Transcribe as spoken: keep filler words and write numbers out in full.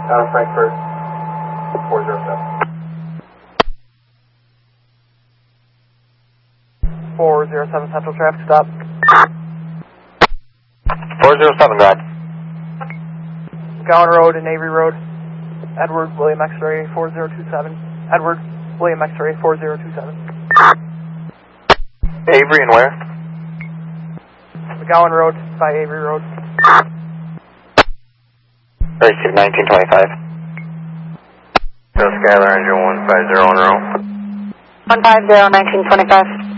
Out of Frankfurt, four zero seven. four zero seven Central traffic stop. four zero seven, go ahead. Gowan Road and Avery Road. Edward, William X-ray four zero two seven. Edward, William X-ray four zero two seven. Avery and where? McGowan Road by Avery Road. Receive nineteen twenty-five. So Skylar engine one five zero on row. one five zero, nineteen twenty-five.